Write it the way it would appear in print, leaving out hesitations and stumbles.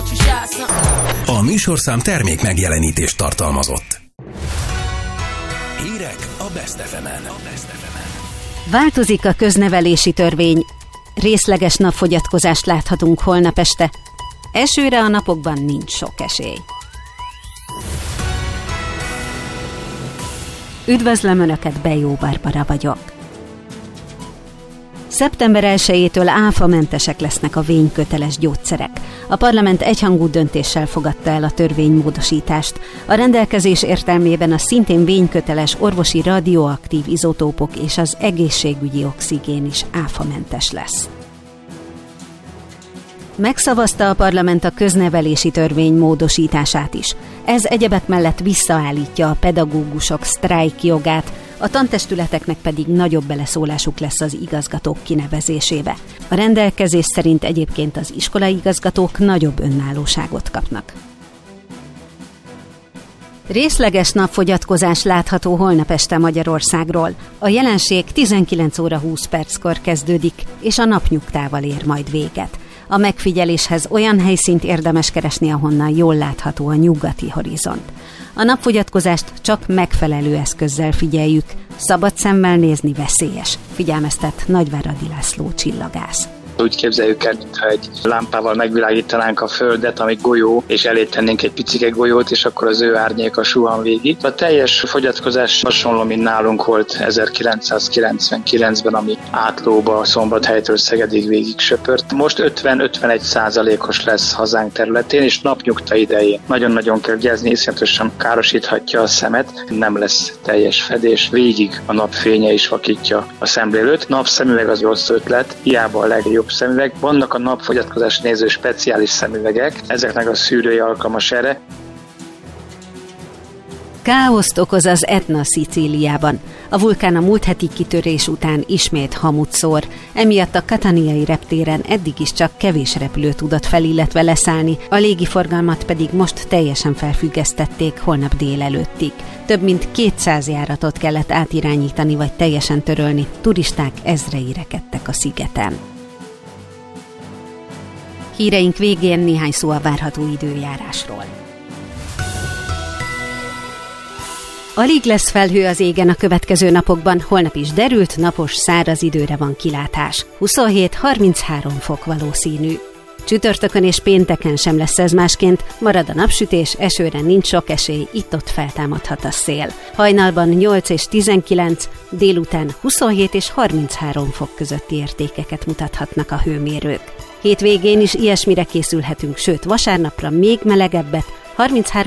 A műsorszám termék megjelenítést tartalmazott. Hírek a Best FM-en. Változik a köznevelési törvény. Részleges napfogyatkozást láthatunk holnap este. Esőre a napokban nincs sok esély. Üdvözlöm Önöket, Bejó Barbara vagyok. Szeptember 1-től áfamentesek lesznek a vényköteles gyógyszerek. A parlament egyhangú döntéssel fogadta el a törvénymódosítást. A rendelkezés értelmében a szintén vényköteles orvosi radioaktív izotópok és az egészségügyi oxigén is áfamentes lesz. Megszavazta a parlament a köznevelési törvény módosítását is. Ez egyebek mellett visszaállítja a pedagógusok sztrájk jogát, a tantestületeknek pedig nagyobb beleszólásuk lesz az igazgatók kinevezésébe. A rendelkezés szerint egyébként az iskolai igazgatók nagyobb önállóságot kapnak. Részleges napfogyatkozás látható holnap este Magyarországról. A jelenség 19 óra 20 perckor kezdődik, és a napnyugtával ér majd véget. A megfigyeléshez olyan helyszínt érdemes keresni, ahonnan jól látható a nyugati horizont. A napfogyatkozást csak megfelelő eszközzel figyeljük, szabad szemmel nézni veszélyes, figyelmeztet Nagyváradi László csillagász. Úgy képzeljük el, mintha egy lámpával megvilágítanánk a Földet, ami golyó, és elé tennénk egy picike golyót, és akkor az ő árnyéka suhan végig. A teljes fogyatkozás hasonló, mint nálunk volt 1999-ben, ami Átlóba, Szombathelytől Szegedig végig söpört. Most 50-51%-os lesz hazánk területén, és napnyugta idején. Nagyon-nagyon kell vigyázni, iszonyatosan károsíthatja a szemet, nem lesz teljes fedés, végig a napfénye is vakítja a szemlélőt. Napszemüveg az rossz ötlet, hiába a legjobb szemüveg. Vannak a napfogyatkozás néző speciális szemüvegek, ezeknek a szűrője alkalmas erre. Káoszt okoz az Etna Szicíliában. A vulkán a múlt heti kitörés után ismét hamut szór. Emiatt a Cataniai reptéren eddig is csak kevés repülő tudott fel, illetve leszállni, a légiforgalmat pedig most teljesen felfüggesztették holnap délelőttig. Több mint 200 járatot kellett átirányítani vagy teljesen törölni, turisták ezrei rekedtek a szigeten. Híreink végén néhány szó a várható időjárásról. Alig lesz felhő az égen a következő napokban, holnap is derült, napos, száraz időre van kilátás. 27-33 fok valószínű. Csütörtökön és pénteken sem lesz ez másként, marad a napsütés, esőre nincs sok esély, itt-ott feltámadhat a szél. Hajnalban 8 és 19, délután 27 és 33 fok közötti értékeket mutathatnak a hőmérők. Hétvégén is ilyesmire készülhetünk, sőt vasárnapra még melegebbet, 33